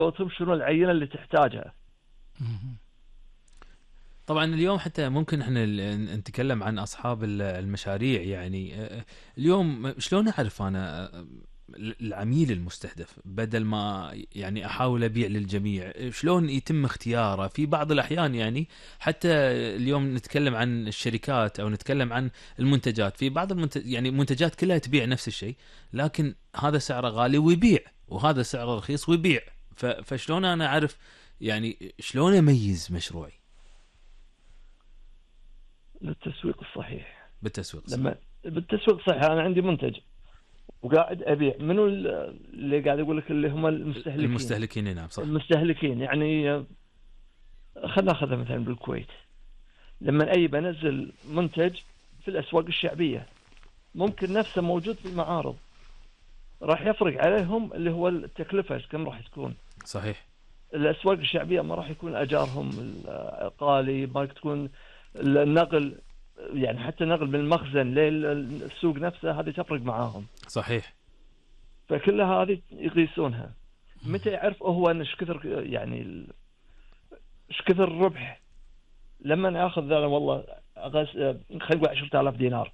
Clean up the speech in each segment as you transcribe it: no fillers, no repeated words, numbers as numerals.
شنو العينة اللي تحتاجها. طبعا اليوم حتى ممكن احنا نتكلم عن اصحاب المشاريع، يعني اليوم شلون اعرف انا العميل المستهدف بدل ما يعني احاول ابيع للجميع؟ شلون يتم اختياره في بعض الاحيان؟ يعني حتى اليوم نتكلم عن الشركات او نتكلم عن المنتجات، في بعض يعني منتجات كلها تبيع نفس الشيء، لكن هذا سعره غالي ويبيع، وهذا سعره رخيص ويبيع. فشلون انا اعرف، يعني شلون اميز مشروعي؟ للتسويق الصحيح. بالتسويق صح. لما بالتسويق الصحيح انا عندي منتج وقاعد ابيع، منو اللي قاعد اقول لك اللي هم المستهلكين؟ المستهلكين، نعم صح. المستهلكين يعني خلينا ناخذها مثلا بالكويت، لما اي بنزل منتج في الاسواق الشعبيه ممكن نفسه موجود في المعارض، راح يفرق عليهم اللي هو التكلفه كم راح تكون. صحيح. الاسواق الشعبيه ما راح يكون اجارهم غالي، ما تكون النقل، يعني حتى نقل من المخزن للسوق نفسه هذه تفرق معاهم. صحيح. فكلها هذه يقيسونها. متى يعرف هو ان ايش كثر، يعني ايش كثر الربح؟ لما اخذ ذا والله خلينا نقول 10,000 دينار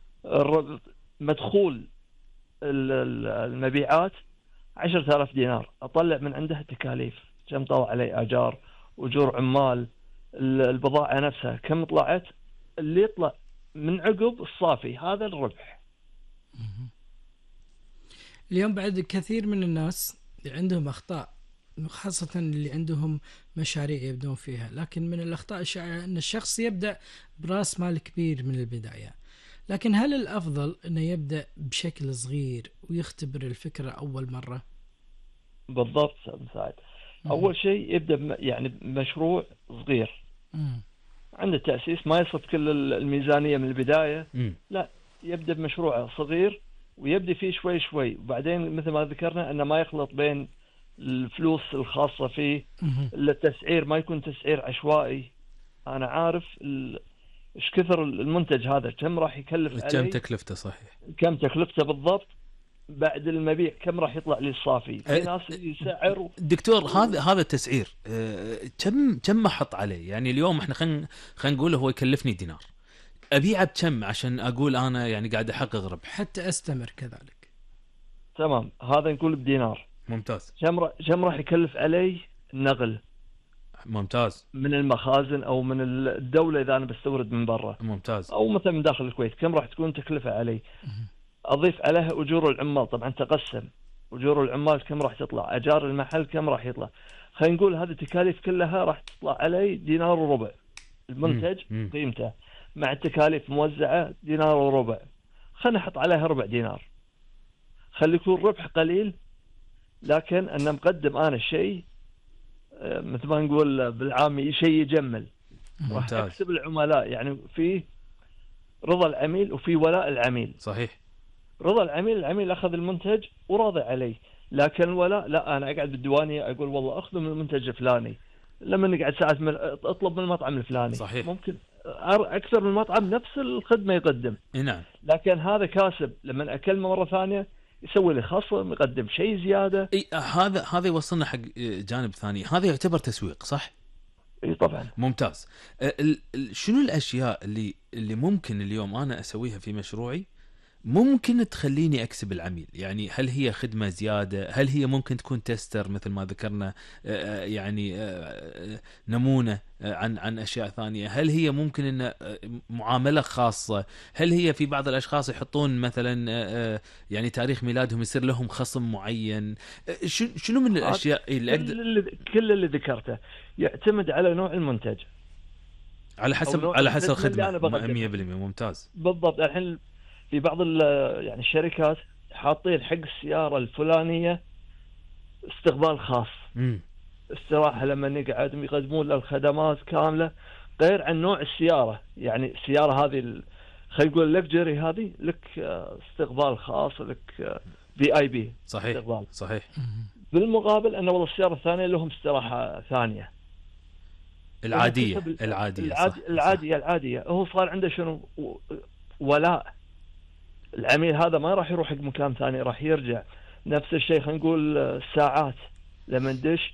مدخول المبيعات 10,000 دينار، اطلع من عنده التكاليف كم طلع علي، اجار، اجور عمال، البضاعه نفسها كم طلعت، اللي يطلع من عقب الصافي هذا الربح. اليوم بعد كثير من الناس عندهم أخطاء، خاصة اللي عندهم مشاريع يبدون فيها، لكن من الأخطاء الشائعة أن الشخص يبدأ برأس مال كبير من البداية. لكن هل الأفضل أنه يبدأ بشكل صغير ويختبر الفكرة أول مرة؟ بالضبط مساعد. أول شيء يبدأ يعني مشروع صغير عند التأسيس، ما يصرف كل الميزانية من البداية. لا، يبدأ بمشروع صغير ويبدأ فيه شوي شوي، وبعدين مثل ما ذكرنا أنه ما يخلط بين الفلوس الخاصة فيه. التسعير ما يكون تسعير عشوائي، أنا عارف إيش كثر المنتج هذا كم راح يكلف علي، كم تكلفته، صحيح، كم تكلفته بالضبط، بعد المبيع كم راح يطلع لي الصافي. في ناس يسعر. دكتور هذا التسعير كم احط عليه؟ يعني اليوم احنا خلينا نقول هو يكلفني دينار، ابيعه بكم عشان اقول انا يعني قاعد احقق ربح حتى استمر كذلك؟ تمام، هذا نقول بدينار. ممتاز. كم راح يكلف علي النقل؟ ممتاز. من المخازن او من الدولة اذا انا بستورد من برا. ممتاز. او مثلا من داخل الكويت كم راح تكون تكلفة علي؟ اضيف عليها اجور العمال، طبعا تقسم اجور العمال كم راح تطلع، اجار المحل كم راح يطلع. خلينا نقول هذه التكاليف كلها راح تطلع علي دينار وربع. المنتج قيمته مع التكاليف موزعة دينار وربع، خلينا نحط عليها ربع دينار، خلي يكون ربح قليل، لكن أنا مقدم أنا شيء مثل ما نقول بالعامي شيء يجمل. راح أكسب العملاء، يعني في رضا العميل وفي ولاء العميل. صحيح. رضا العميل أخذ المنتج وراضي عليه، لكن الولاء لا، أنا أقعد بالديوانية أقول والله أخذ من المنتج الفلاني، لما نقعد ساعات أطلب من المطعم الفلاني. صحيح. ممكن أكثر من المطعم نفس الخدمة يقدم. نعم. لكن هذا كاسب، لما أكلمه مرة ثانية يسوي لي خصم، يقدم شيء زيادة. هذا يوصلنا حق جانب ثاني، هذا يعتبر تسويق صح؟ اي طبعا. ممتاز. شنو الاشياء اللي ممكن اليوم انا اسويها في مشروعي ممكن تخليني اكسب العميل؟ يعني هل هي خدمة زيادة؟ هل هي ممكن تكون تستر مثل ما ذكرنا، يعني نمونة عن اشياء ثانية؟ هل هي ممكن ان معاملة خاصة؟ هل هي في بعض الاشخاص يحطون مثلا يعني تاريخ ميلادهم يصير لهم خصم معين؟ شنو من الاشياء اللي اقدر؟ كل اللي ذكرته يعتمد على نوع المنتج، على حسب الخدمة. 100%. ممتاز. بالضبط. الحين في بعض يعني الشركات حاطين حق السيارة الفلانية استقبال خاص، استراحة لما نقعد، يقدمون الخدمات كاملة غير عن نوع السيارة. يعني السيارة هذه خلينا نقول لكجري، هذه لك استقبال خاص، لك VIP. صحيح. استقبال. صحيح. بالمقابل أن والله السيارة الثانية لهم استراحة ثانية العادية. العادية. هو صار عنده شنو ولاء. العميل هذا ما راح يروح حق مكان ثاني، راح يرجع. نفس الشيء خلينا نقول الساعات، لما ندش